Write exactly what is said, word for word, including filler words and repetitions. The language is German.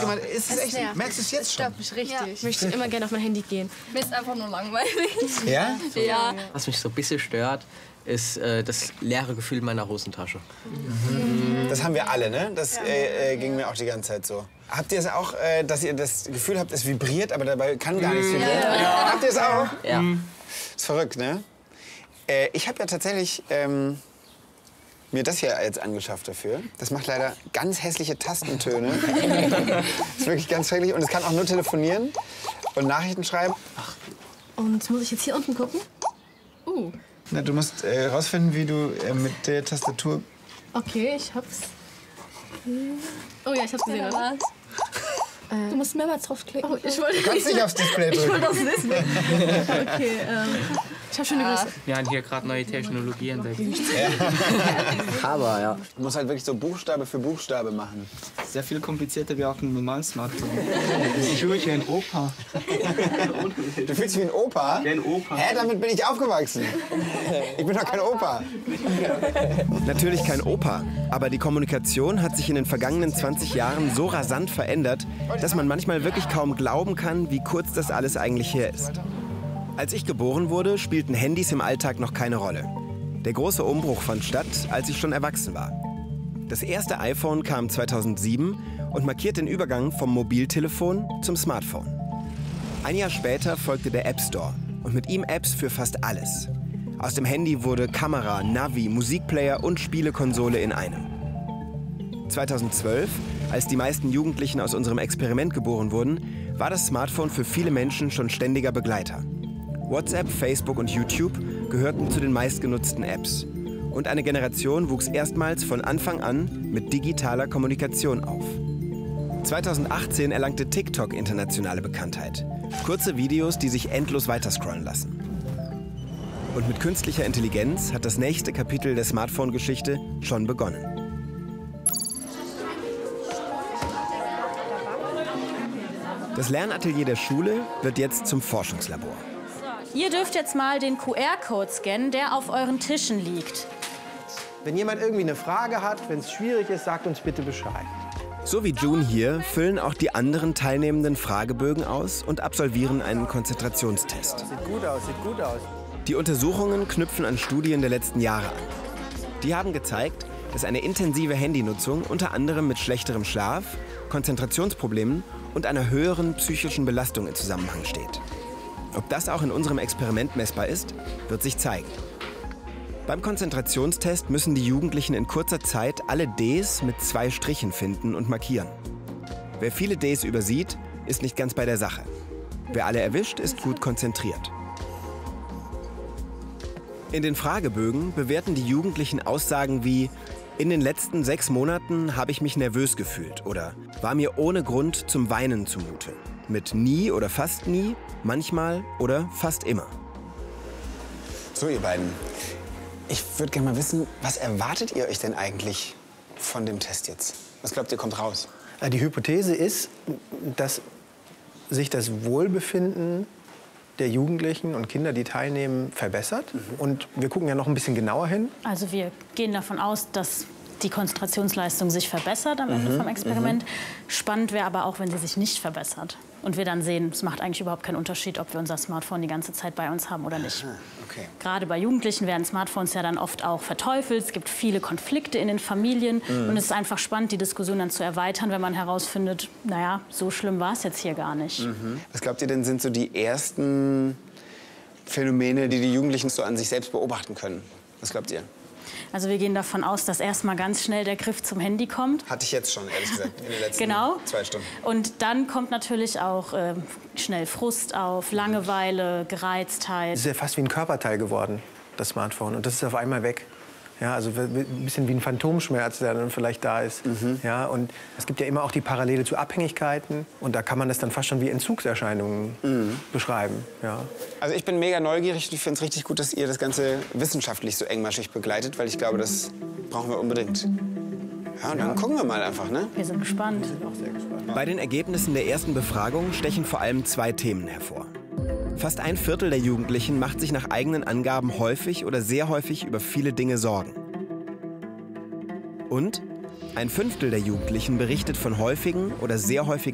gemeint, ist es echt, merkst du es jetzt schon? Das stört mich richtig. Ich möchte immer gerne auf mein Handy gehen. Mir ist einfach nur langweilig. Ja? Ja. Was mich so ein bisschen stört, ist äh, das leere Gefühl meiner Hosentasche. Mhm. Das haben wir alle, ne? Das äh, äh, ging mir auch die ganze Zeit so. Habt ihr es auch, äh, dass ihr das Gefühl habt, es vibriert, aber dabei kann gar nichts vibrieren? Ja. Ja. Habt ihr es auch? Ja. Ist verrückt, ne? Äh, ich habe ja tatsächlich ähm, mir das hier jetzt angeschafft dafür. Das macht leider ganz hässliche Tastentöne. Das ist wirklich ganz schrecklich. Und es kann auch nur telefonieren und Nachrichten schreiben. Und muss ich jetzt hier unten gucken? Uh. Na, du musst äh, rausfinden, wie du äh, mit der Tastatur... Okay, ich hab's. Oh ja, ich hab's gesehen. Ja, äh, du musst mehrmals draufklicken. Oh, ich wollte Du kannst nicht aufs Display drücken. Ich wollte aufs Display. Okay, ähm, ich hab schon eine Größe. Wir haben hier gerade neue Technologie entdeckt. Ja. Aber ja. Du musst halt wirklich so Buchstabe für Buchstabe machen. Sehr viel komplizierter wie auf einem normalen Smartphone. Ich fühle mich wie ein Opa. Du fühlst dich wie ein Opa? Wie ein Opa. Hä, damit bin ich aufgewachsen. Ich bin doch kein Opa. Natürlich kein Opa, aber die Kommunikation hat sich in den vergangenen zwanzig Jahren so rasant verändert, dass man manchmal wirklich kaum glauben kann, wie kurz das alles eigentlich her ist. Als ich geboren wurde, spielten Handys im Alltag noch keine Rolle. Der große Umbruch fand statt, als ich schon erwachsen war. Das erste iPhone kam zweitausendsieben und markiert den Übergang vom Mobiltelefon zum Smartphone. Ein Jahr später folgte der App Store und mit ihm Apps für fast alles. Aus dem Handy wurde Kamera, Navi, Musikplayer und Spielekonsole in einem. zweitausendzwölf, als die meisten Jugendlichen aus unserem Experiment geboren wurden, war das Smartphone für viele Menschen schon ständiger Begleiter. WhatsApp, Facebook und YouTube gehörten zu den meistgenutzten Apps. Und eine Generation wuchs erstmals von Anfang an mit digitaler Kommunikation auf. zweitausendachtzehn erlangte TikTok internationale Bekanntheit. Kurze Videos, die sich endlos weiterscrollen lassen. Und mit künstlicher Intelligenz hat das nächste Kapitel der Smartphone-Geschichte schon begonnen. Das Lernatelier der Schule wird jetzt zum Forschungslabor. Ihr dürft jetzt mal den Q R-Code scannen, der auf euren Tischen liegt. Wenn jemand irgendwie eine Frage hat, wenn es schwierig ist, sagt uns bitte Bescheid. So wie June hier füllen auch die anderen Teilnehmenden Fragebögen aus und absolvieren einen Konzentrationstest. Sieht gut aus, sieht gut aus. Die Untersuchungen knüpfen an Studien der letzten Jahre an. Die haben gezeigt, dass eine intensive Handynutzung unter anderem mit schlechterem Schlaf, Konzentrationsproblemen und einer höheren psychischen Belastung in Zusammenhang steht. Ob das auch in unserem Experiment messbar ist, wird sich zeigen. Beim Konzentrationstest müssen die Jugendlichen in kurzer Zeit alle Ds mit zwei Strichen finden und markieren. Wer viele Ds übersieht, ist nicht ganz bei der Sache. Wer alle erwischt, ist gut konzentriert. In den Fragebögen bewerten die Jugendlichen Aussagen wie: In den letzten sechs Monaten habe ich mich nervös gefühlt oder war mir ohne Grund zum Weinen zumute. Mit nie oder fast nie, manchmal oder fast immer. So, ihr beiden. Ich würde gerne mal wissen, was erwartet ihr euch denn eigentlich von dem Test jetzt? Was glaubt ihr, kommt raus? Die Hypothese ist, dass sich das Wohlbefinden der Jugendlichen und Kinder, die teilnehmen, verbessert. Mhm. Und wir gucken ja noch ein bisschen genauer hin. Also wir gehen davon aus, dass die Konzentrationsleistung sich verbessert am Ende Mhm. vom Experiment. Spannend wäre aber auch, wenn sie sich nicht verbessert. Und wir dann sehen, es macht eigentlich überhaupt keinen Unterschied, ob wir unser Smartphone die ganze Zeit bei uns haben oder nicht. Aha, okay. Gerade bei Jugendlichen werden Smartphones ja dann oft auch verteufelt. Es gibt viele Konflikte in den Familien. Mhm. Und es ist einfach spannend, die Diskussion dann zu erweitern, wenn man herausfindet, naja, so schlimm war es jetzt hier gar nicht. Mhm. Was glaubt ihr denn, sind so die ersten Phänomene, die die Jugendlichen so an sich selbst beobachten können? Was glaubt ihr? Also wir gehen davon aus, dass erstmal ganz schnell der Griff zum Handy kommt. Hatte ich jetzt schon, ehrlich gesagt, in den letzten Genau. zwei Stunden. Und dann kommt natürlich auch äh, schnell Frust auf, Langeweile, Gereiztheit. Es ist ja fast wie ein Körperteil geworden, das Smartphone. Und das ist auf einmal weg. Ja, also ein bisschen wie ein Phantomschmerz, der dann vielleicht da ist. Mhm. Ja, und es gibt ja immer auch die Parallele zu Abhängigkeiten. Und da kann man das dann fast schon wie Entzugserscheinungen mhm. beschreiben. Ja. Also ich bin mega neugierig und ich finde es richtig gut, dass ihr das Ganze wissenschaftlich so engmaschig begleitet, weil ich glaube, das brauchen wir unbedingt. Ja, und dann ja. gucken wir mal einfach, ne? Wir sind gespannt. Wir sind auch sehr gespannt. Bei den Ergebnissen der ersten Befragung stechen vor allem zwei Themen hervor. Fast ein Viertel der Jugendlichen macht sich nach eigenen Angaben häufig oder sehr häufig über viele Dinge Sorgen. Und ein Fünftel der Jugendlichen berichtet von häufigen oder sehr häufigen